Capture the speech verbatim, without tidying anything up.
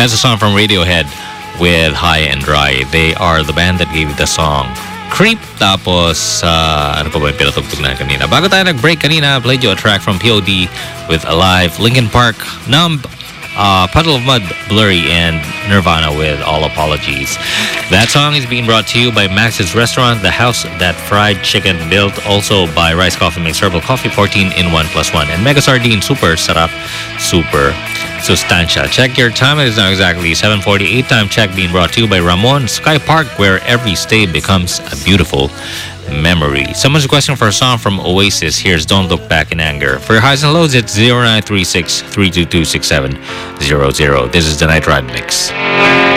That's a song from Radiohead with High and Dry. They are the band that gave the song Creep. Tapos, uh, ano pa ba yung pinatugtog na kanina? Bago tayo nag-break kanina, played you a track from P O D with Alive, Linkin Park, Numb, uh, Puddle of Mud, Blurry, and Nirvana with All Apologies. That song is being brought to you by Max's Restaurant, the house that fried chicken built. Also by Rice Coffee makes herbal coffee, fourteen in one plus one. And Mega Sardine, super sarap, super sustansya. Check your time. It is now exactly seven forty-eight. Time check being brought to you by Ramon Sky Park, where every stay becomes a beautiful memory. Someone's requesting for a song from Oasis. Here's Don't Look Back in Anger. For your highs and lows, it's zero nine three six, three two two, six seven zero zero. This is the Night Ride Mix.